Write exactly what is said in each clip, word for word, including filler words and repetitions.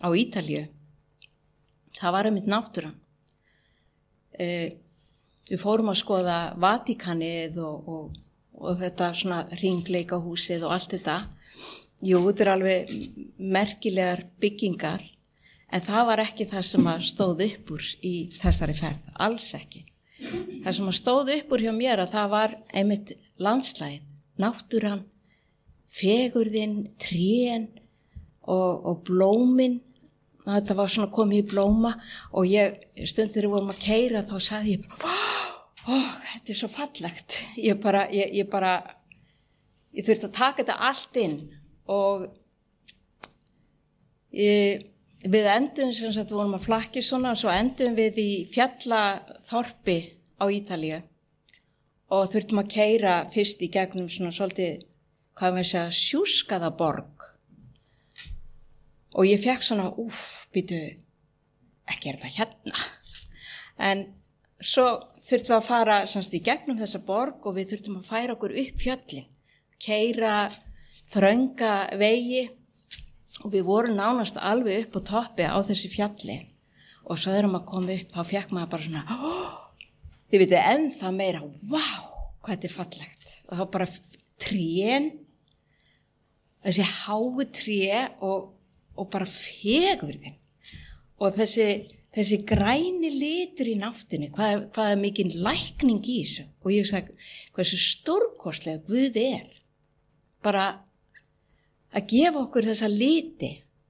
á Ítalíu, það var einmitt náttúran. E, við fórum að skoða Vatíkanið og, og, og þetta svona hringleikahúsið og allt þetta. Jú, þetta er alveg merkilegar byggingar, en það var ekki það sem að stóð upp úr í þessari ferð, alls ekki. Það sem að stóð upp úr hjá mér að það var einmitt landslagið, náttúran, fegurðin, trén og, og blómin. Þetta var svona komið í blóma og ég, stund þegar við vorum að keyra þá sagði ég, ó, þetta er svo fallegt. Ég bara, ég, ég bara, ég þurfti að taka þetta allt inn og ég, við endum sem sagt, við vorum að flakki svona, svo endum við í fjallaþorpi á Ítalíu og þurftum að keyra fyrst í gegnum svona svolítið, hvað við segja, sjúskaða borg. Og ég fekk svona, úff, býtu, ekki er þetta hérna. En svo þurftum við að fara semst í gegnum þessa borg og við þurftum að færa okkur upp fjöllin, keyra þrönga vegi og við vorum nánast alveg upp á toppi á þessi fjalli. Og svo þegar maður kom upp, þá fekk maður bara svona, ó, þið vitið ennþá meira, vá, hvað þetta er fallegt. Og þá bara trén, þessi háu tré og og bara fegurðin og þessi, þessi græni litur í náttúrunni, hvað, hvað er mikinn lækning í þessu og ég sagði hversu stórkostlega Guð er bara að gefa okkur þessa liti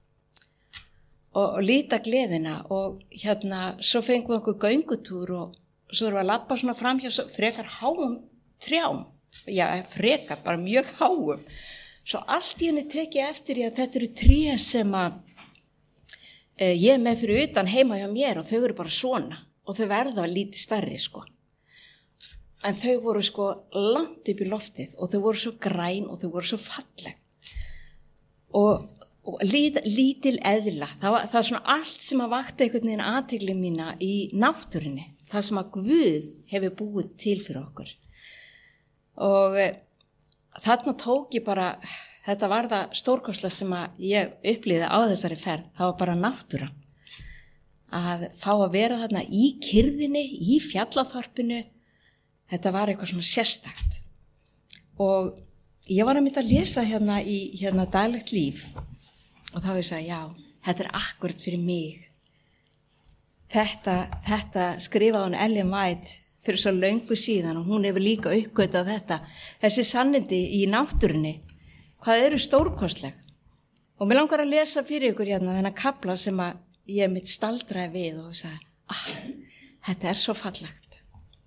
og, og lita gleðina og hérna svo fengum við okkur göngutúr og svo erum við að labba svona fram hjá frekar háum trjám, já frekar bara mjög háum. Svo allt í henni tekið eftir ég að þetta eru tré sem að e, ég er með fyrir utan heima hjá mér og þau eru bara svona og þau verða lítið stærri sko. En þau voru sko langt upp í loftið og þau voru svo græn og þau voru svo falleg. Og, og lít, lítil eðla, það var, það var svona allt sem að vakta einhvern veginn athygli mína í náttúrunni, það sem að Guð hefur búið til fyrir okkur. Og e, þarna tók ég bara, þetta var það stórkostlega sem að ég upplýði á þessari ferð, það var bara náttúran. Að fá að vera þarna í kyrðinni, í fjallaþorpinu, þetta var eitthvað svona sérstakt. Og ég var að mynda að lesa hérna í hérna daglegt líf og þá ég sagði, já, þetta er akkurat fyrir mig. Þetta, þetta skrifaði hún Ellen White fyrir svo löngu síðan og hún hefur líka uppgötað þetta, þessi sannindi í náttúrunni, hvað eru stórkostleg. Og mér langar að lesa fyrir ykkur hérna þennan kafla sem að ég mitt staldraði við og sagði, ah, þetta er svo fallegt.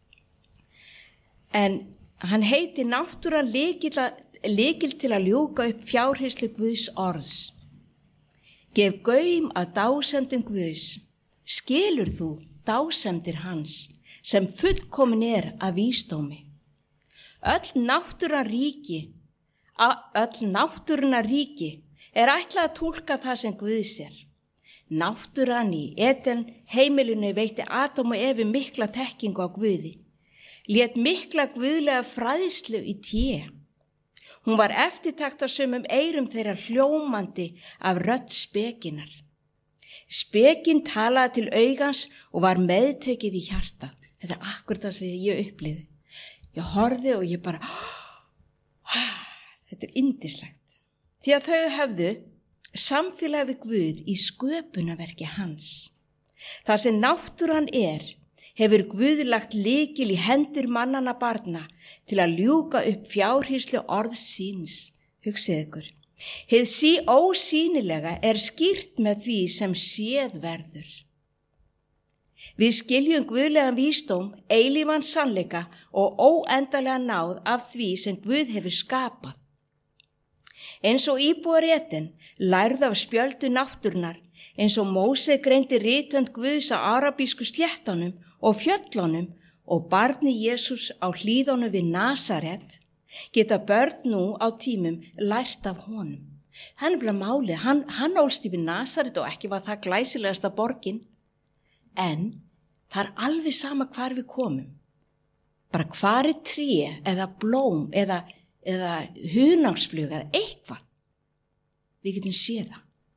En hann heiti náttúra lykil til að ljúka upp fjárhýrslu Guðs orðs. Gef gaum að dásemdum Guðs, skilur þú dásemdir hans, sem fullkomin er af vísdómi. Öll náttúran ríki, öll náttúruna ríki er ætlað að túlka það sem Guð sér. Náttúran í Eden heimilinu veitti Adam og Evu mikla þekkingu á Guði, lét mikla guðlega fræðslu í té. Hún var eftirtaktarsömum eyrum þeirra hljómandi af rödd spekinar. Spekin talaði til augans og var meðtekið í hjartað. Þetta er akkurat það sem ég upplýði. Ég horfði og ég bara, þetta er yndislegt. Því að þau höfðu samfélag við Guð í sköpunarverki hans. Þar sem náttúran er, hefur Guð lagt lykil í hendur mannanna barna til að ljúka upp fjárhýrslu orðs síns. Hugsið ykkur. Hið sí ósýnilega er skýrt með því sem séð verður. Við skiljum guðlegan vísdóm, eilífan sannleika og óendanlega náð af því sem Guð hefur skapað. Eins og íbúar Eden lærðu af spjöldu náttúrunnar, eins og Móse greindi ritönd Guðs á arabísku sléttunum og fjöllunum og barni Jesús á hlíðunum við Nasaret, geta börn nú á tímum lært af honum. Hann er bara málið, hann, hann ólst yfir Nasaret og ekki var það glæsilegasta borgin, en það er alveg sama hvar við komum. Bara hvar er tré eða blóm eða, eða hunangsflug eða eitthvað. Við getum séð það.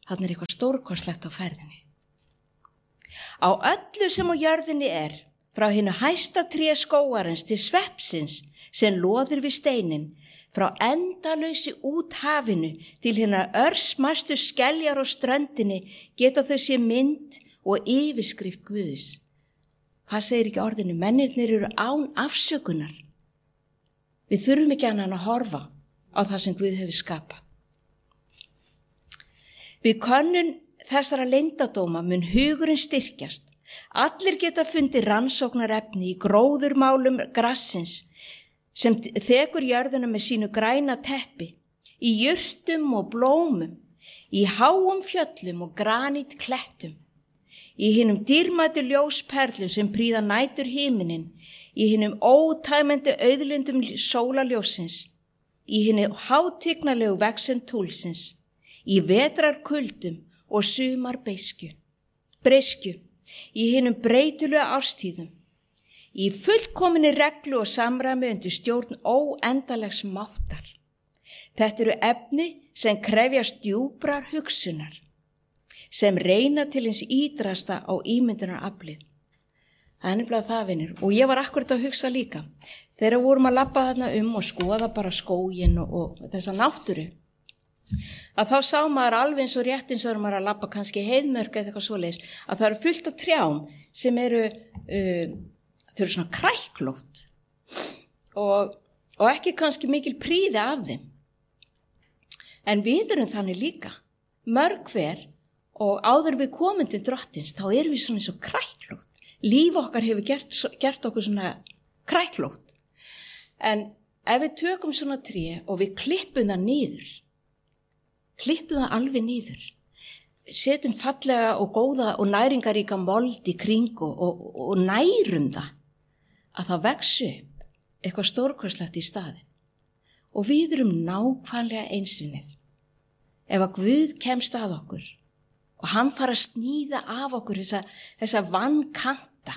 Þarna er eitthvað stórkostlegt á ferðinni. Á öllu sem á jörðinni er, frá hinu hæsta tré skógarins til sveppsins sem loðir við steinin, frá endalausi út hafinu til hérna örsmæstu skeljar og ströndinni geta þau sé mynd og yfirskrift Guðs. Hvað segir ekki orðinu? Mennirnir eru án afsökunar. Við þurfum ekki annan að horfa á það sem Guð hefur skapað. Við könnun þessara leyndardóma mun hugurinn styrkjast. Allir geta fundið rannsóknarefni í gróðurmálum grassins sem þekur jörðina með sínu græna teppi, í jurtum og blómum, í háum fjöllum og granít klettum, í hinum dýrmætu ljósperlum sem prýða nætur himinin, í hinum ótæmandi auðlundum sólarljósins, í hinum hátignarlegu vexen túlsins, í vetrar kuldum og sumar beiskju, breyskju, í hinum breytilega árstíðum, í fullkominni reglu og samræmi undir stjórn óendalegs máttar. Þetta eru efni sem krefjast djúprar hugsunar, sem reyna til hins ídrasta á ímyndunaraflið. Það er nefnilega það, vinir. Og ég var akkurat að hugsa líka. Þegar vorum að labba þarna um og skoða bara skóginn og, og þessa náttúru, að þá sá maður alveg eins og rétt eins og maður að labba kannski heiðmörk eða eitthvað svoleiðis, að það eru fullt af trjám sem eru, uh, þau eru svona kræklótt og, og ekki kannski mikil prýði af þeim. En við erum þannig líka, mörg hver, og áður við komum til drottins, þá erum við svona eins og kræklótt. Líf okkar hefur gert, gert okkur svona kræklótt. En ef við tökum svona tré og við klippum það niður, klippum það alveg niður, setjum fallega og góða og næringaríka mold í kring og, og, og nærum það, að það vex upp eitthvað stórkostlegt í staðinn. Og við erum nákvæmlega einsvinnir. Ef að Guð kemst að okkur og hann fara að sníða af okkur þessa, þessa vankanta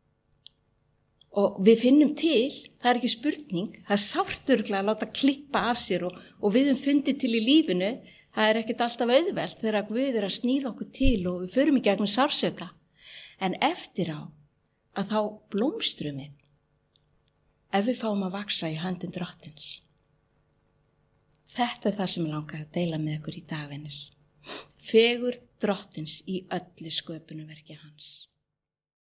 og við finnum til, það er ekki spurning, það er sárt örugglega að láta klippa af sér og, og við höfum fundið til í lífinu, það er ekkert alltaf auðvelt þegar Guð er að sníða okkur til og við förum í gegnum sársauka. En eftir á að þá blómstrum við, ef við fáum að vaxa í höndum drottins. Þetta er það sem ég langaði að deila með ykkur í dag, vinir. Fegur drottins í öllu sköpunarverki hans.